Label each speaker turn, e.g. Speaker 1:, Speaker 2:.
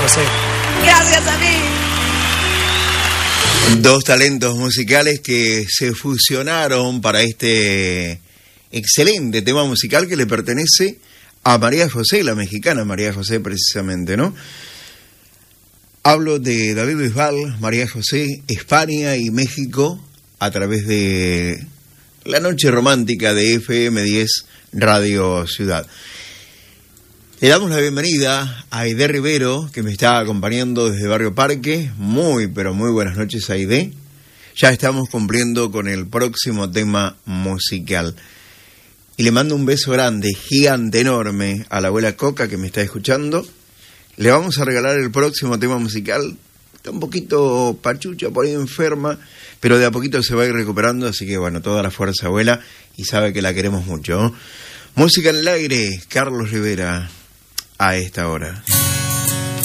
Speaker 1: José.
Speaker 2: Gracias a mí.
Speaker 3: Dos talentos musicales que se fusionaron para este excelente tema musical que le pertenece a María José, la mexicana María José precisamente, ¿no? Hablo de David Bisbal, María José, España y México a través de la noche romántica de FM10 Radio Ciudad. Le damos la bienvenida a Aide Rivero, que me está acompañando desde Barrio Parque. Muy, pero muy buenas noches, Aide. Ya estamos cumpliendo con el próximo tema musical. Y le mando un beso grande, gigante, enorme, a la abuela Coca, que me está escuchando. Le vamos a regalar el próximo tema musical. Está un poquito pachucha, por ahí enferma, pero de a poquito se va a ir recuperando. Así que, bueno, toda la fuerza, abuela, y sabe que la queremos mucho. Música en el aire, Carlos Rivera. A esta hora.